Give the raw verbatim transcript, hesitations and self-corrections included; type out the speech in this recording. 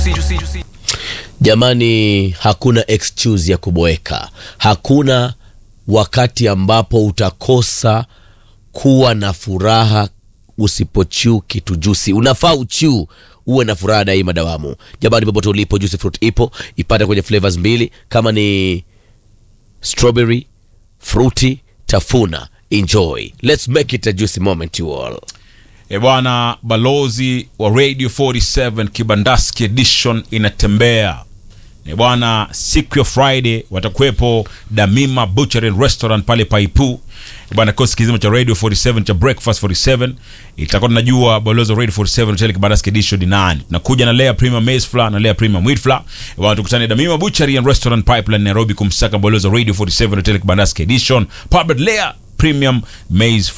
Jamani, hakuna excuse ya kuboeka. Hakuna wakati ambapo utakosa kuwa na furaha usipochiu kitu juicy. Unafaa uchiu uwe na furaha daima dawamu. Jamani, popote ulipo, juicy fruit ipo. Ipata kwenye flavors mbili, kama ni strawberry, fruity, tafuna. Enjoy. Let's make it a juicy moment you all. E bwana, balozi wa Radio forty-seven Kibandaski edition inatembea. E bwana, siku ya Friday watakuwepo Damima Butchery and Restaurant pale Paipu. E bwana, kosi kizima cha Radio forty-seven cha Breakfast forty-seven. Itakuwa tunajua balozi wa Radio forty-seven cha Kibandaski edition ni nani. Nakuja na Layer Premium Maize Flour na Layer Premium Wheat Flour. E bwana, tukutane Damima Butchery and Restaurant Pipeline Nairobi kumsaka balozi wa Radio forty-seven cha Kibandaski edition. Powered Layer Premium Maize Flour.